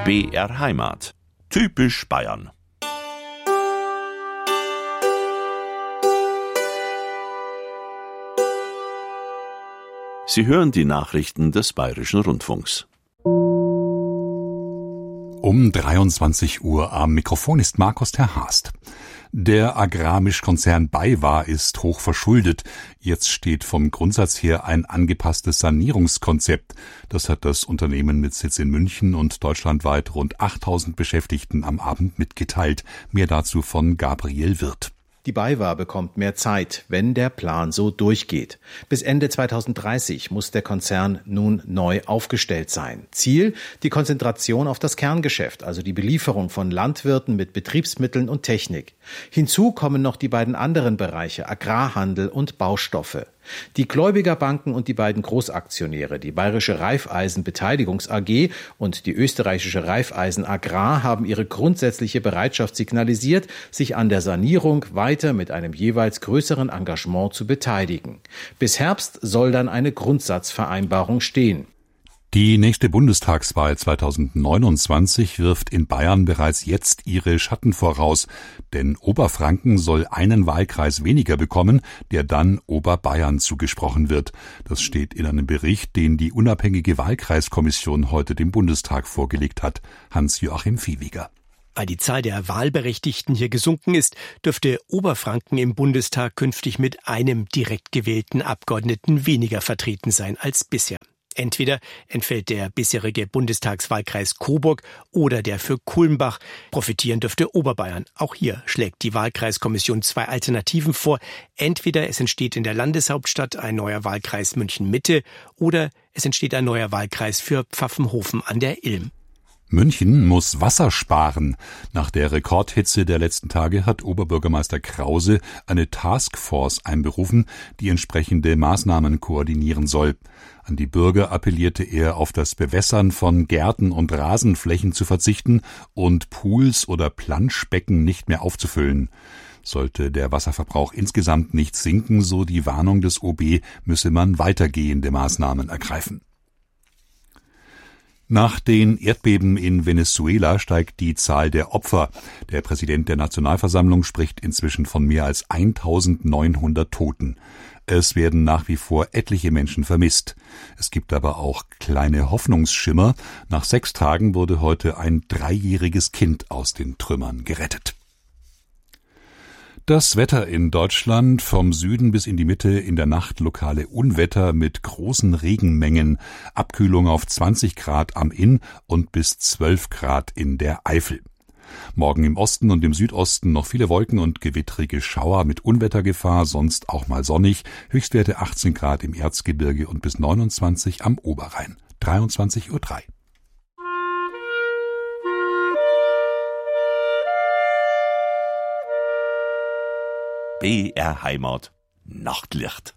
BR Heimat. Typisch Bayern. Sie hören die Nachrichten des Bayerischen Rundfunks. Um 23 Uhr am Mikrofon ist Markus ter Haast. Der Agrarmischkonzern BayWa ist hoch verschuldet. Jetzt steht vom Grundsatz her ein angepasstes Sanierungskonzept. Das hat das Unternehmen mit Sitz in München und deutschlandweit rund 8000 Beschäftigten am Abend mitgeteilt. Mehr dazu von Gabriel Wirth. Die BayWa bekommt mehr Zeit, wenn der Plan so durchgeht. Bis Ende 2030 muss der Konzern nun neu aufgestellt sein. Ziel: die Konzentration auf das Kerngeschäft, also die Belieferung von Landwirten mit Betriebsmitteln und Technik. Hinzu kommen noch die beiden anderen Bereiche Agrarhandel und Baustoffe. Die Gläubigerbanken und die beiden Großaktionäre, die Bayerische Raiffeisen Beteiligungs AG und die österreichische Raiffeisen Agrar, haben ihre grundsätzliche Bereitschaft signalisiert, sich an der Sanierung weiter mit einem jeweils größeren Engagement zu beteiligen. Bis Herbst soll dann eine Grundsatzvereinbarung stehen. Die nächste Bundestagswahl 2029 wirft in Bayern bereits jetzt ihre Schatten voraus, denn Oberfranken soll einen Wahlkreis weniger bekommen, der dann Oberbayern zugesprochen wird. Das steht in einem Bericht, den die unabhängige Wahlkreiskommission heute dem Bundestag vorgelegt hat. Hans-Joachim Viehweger. Weil die Zahl der Wahlberechtigten hier gesunken ist, dürfte Oberfranken im Bundestag künftig mit einem direkt gewählten Abgeordneten weniger vertreten sein als bisher. Entweder entfällt der bisherige Bundestagswahlkreis Coburg oder der für Kulmbach. Profitieren dürfte Oberbayern. Auch hier schlägt die Wahlkreiskommission zwei Alternativen vor. Entweder es entsteht in der Landeshauptstadt ein neuer Wahlkreis München-Mitte oder es entsteht ein neuer Wahlkreis für Pfaffenhofen an der Ilm. München muss Wasser sparen. Nach der Rekordhitze der letzten Tage hat Oberbürgermeister Krause eine Taskforce einberufen, die entsprechende Maßnahmen koordinieren soll. An die Bürger appellierte er, auf das Bewässern von Gärten und Rasenflächen zu verzichten und Pools oder Planschbecken nicht mehr aufzufüllen. Sollte der Wasserverbrauch insgesamt nicht sinken, so die Warnung des OB, müsse man weitergehende Maßnahmen ergreifen. Nach den Erdbeben in Venezuela steigt die Zahl der Opfer. Der Präsident der Nationalversammlung spricht inzwischen von mehr als 1900 Toten. Es werden nach wie vor etliche Menschen vermisst. Es gibt aber auch kleine Hoffnungsschimmer. Nach 6 Tagen wurde heute ein 3-jähriges Kind aus den Trümmern gerettet. Das Wetter in Deutschland: vom Süden bis in die Mitte in der Nacht lokale Unwetter mit großen Regenmengen, Abkühlung auf 20 Grad am Inn und bis 12 Grad in der Eifel. Morgen im Osten und im Südosten noch viele Wolken und gewittrige Schauer mit Unwettergefahr, sonst auch mal sonnig, Höchstwerte 18 Grad im Erzgebirge und bis 29 am Oberrhein. 23:03 Uhr. BR Heimat. Nachtlicht.